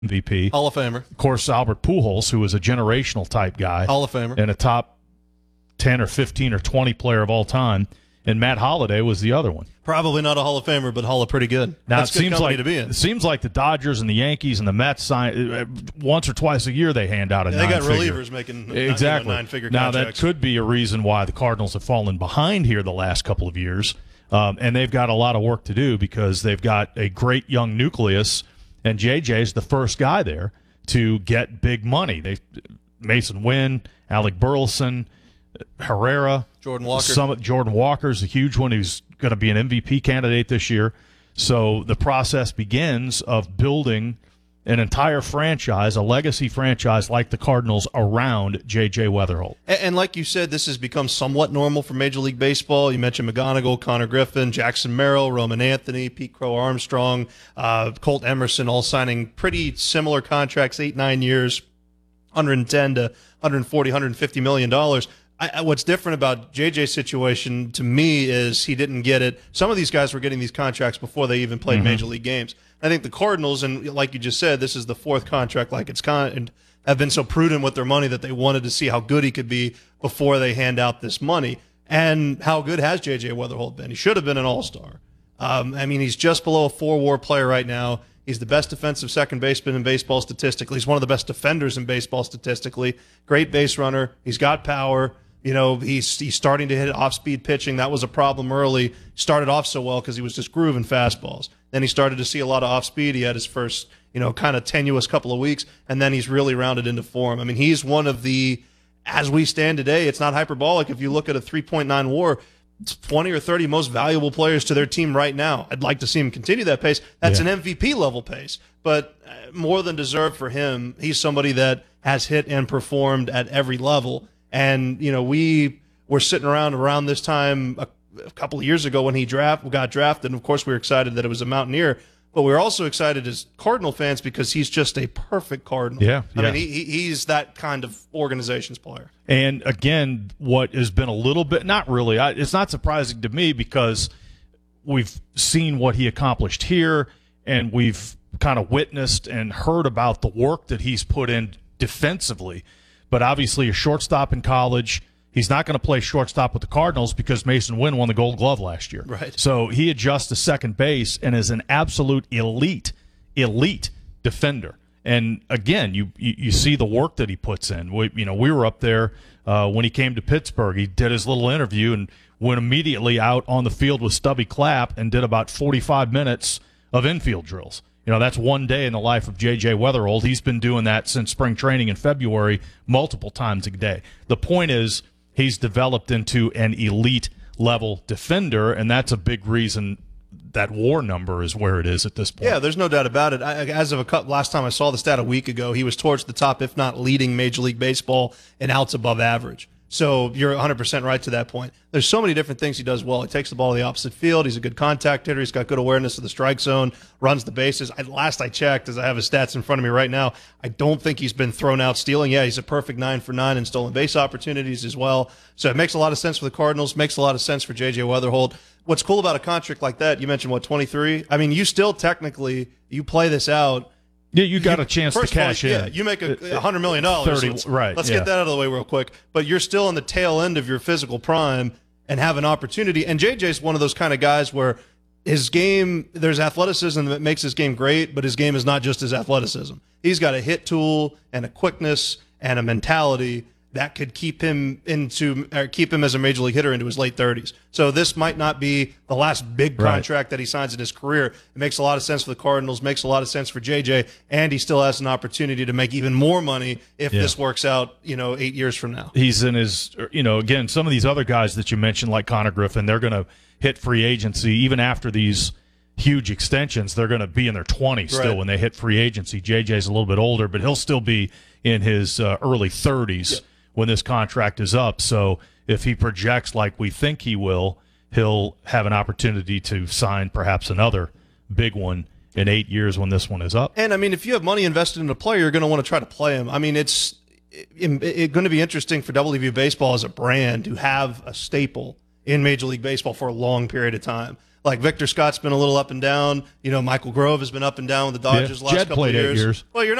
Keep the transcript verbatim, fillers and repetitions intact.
M V P. Hall of Famer. Of course, Albert Pujols, who was a generational type guy. Hall of Famer. And a top ten or fifteen or twenty player of all time. And Matt Holliday was the other one. Probably not a Hall of Famer, but Hall of pretty good. Now, That's it good seems company like, to be in. It seems like the Dodgers and the Yankees and the Mets sign once or twice a year they hand out a yeah, They got nine-figure. relievers making exactly. you know, nine-figure now, contracts. that could be a reason why the Cardinals have fallen behind here the last couple of years. Um, and they've got a lot of work to do because they've got a great young nucleus, and J J's the first guy there to get big money. They Mason Wynn, Alec Burleson, Herrera, Jordan Walker. Some, Jordan Walker's a huge one who's going to be an M V P candidate this year. So the process begins of building an entire franchise, a legacy franchise like the Cardinals around J J Weatherholt. And, and like you said, this has become somewhat normal for Major League Baseball. You mentioned McGonigal, Connor Griffin, Jackson Merrill, Roman Anthony, Pete Crow Armstrong, uh, Colt Emerson, all signing pretty similar contracts, eight, nine years, one hundred ten to one forty, one fifty million dollars. I, I, what's different about J J's situation to me is he didn't get it. Some of these guys were getting these contracts before they even played mm-hmm. Major League games. I think the Cardinals, and like you just said, this is the fourth contract like it's kind, have been so prudent with their money that they wanted to see how good he could be before they hand out this money. And how good has J J Weatherholt been? He should have been an all-star. Um, I mean, he's just below a four-war player right now. He's the best defensive second baseman in baseball statistically. He's one of the best defenders in baseball statistically. Great base runner. He's got power. You know, he's he's starting to hit off-speed pitching. That was a problem early. Started off so well because he was just grooving fastballs. Then he started to see a lot of off-speed. He had his first, you know, kind of tenuous couple of weeks, and then he's really rounded into form. I mean, he's one of the, as we stand today, it's not hyperbolic. If you look at a three point nine WAR, it's twenty or thirty most valuable players to their team right now. I'd like to see him continue that pace. That's yeah. an M V P level pace, but more than deserved for him. He's somebody that has hit and performed at every level. And, you know, we were sitting around around this time a, a couple of years ago when he draft got drafted. And, of course, we were excited that it was a Mountaineer. But we were also excited as Cardinal fans because he's just a perfect Cardinal. Yeah, I yeah. mean, he, he's that kind of organization's player. And, again, what has been a little bit – not really. I, it's not surprising to me because we've seen what he accomplished here and we've kind of witnessed and heard about the work that he's put in defensively. But obviously a shortstop in college, he's not going to play shortstop with the Cardinals because Mason Wynn won the Gold Glove last year. Right. So he adjusts to second base and is an absolute elite, elite defender. And again, you you, you see the work that he puts in. We, you know, we were up there uh, when he came to Pittsburgh. He did his little interview and went immediately out on the field with Stubby Clapp and did about forty-five minutes of infield drills. You know, that's one day in the life of J J Weatherholt. He's been doing that since spring training in February multiple times a day. The point is he's developed into an elite-level defender, and that's a big reason that WAR number is where it is at this point. Yeah, there's no doubt about it. I, as of a couple, last time I saw the stat a week ago, he was towards the top, if not leading Major League Baseball in outs above average. So you're one hundred percent right to that point. There's so many different things he does well. He takes the ball to the opposite field. He's a good contact hitter. He's got good awareness of the strike zone, runs the bases. I, last I checked, as I have his stats in front of me right now, I don't think he's been thrown out stealing. Yeah, he's a perfect nine for nine in stolen base opportunities as well. So it makes a lot of sense for the Cardinals, makes a lot of sense for J J Weatherholt. What's cool about a contract like that, you mentioned, what, twenty-three? I mean, you still technically, you play this out. Yeah, you got you, a chance to cash all, in. Yeah, you make a, a hundred million dollars. Thirty, let's, right? Let's yeah. get that out of the way real quick. But you're still on the tail end of your physical prime and have an opportunity. And J J's one of those kind of guys where his game, there's athleticism that makes his game great, but his game is not just his athleticism. He's got a hit tool and a quickness and a mentality that could keep him into or keep him as a major league hitter into his late thirties. So this might not be the last big contract right. that he signs in his career. It makes a lot of sense for the Cardinals, makes a lot of sense for J J, and he still has an opportunity to make even more money if yeah. this works out, you know, eight years from now. He's in his, you know, again, some of these other guys that you mentioned, like Connor Griffin, they're going to hit free agency even after these huge extensions. They're going to be in their twenties still right. when they hit free agency. J J's a little bit older, but he'll still be in his uh, early thirties. Yeah. when this contract is up. So if he projects like we think he will, he'll have an opportunity to sign perhaps another big one in eight years when this one is up. And, I mean, if you have money invested in a player, you're going to want to try to play him. I mean, it's it, it going to be interesting for W V U Baseball as a brand to have a staple in Major League Baseball for a long period of time. Like Victor Scott's been a little up and down. You know, Michael Grove has been up and down with the Dodgers the last Jed couple played of eight years. years. Well, you're